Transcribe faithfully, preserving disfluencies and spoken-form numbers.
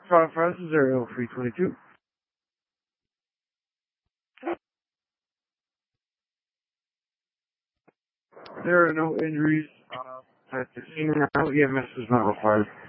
Five Francis Aerial three twenty-two. There are no injuries uh, at the scene now. E M S is not required.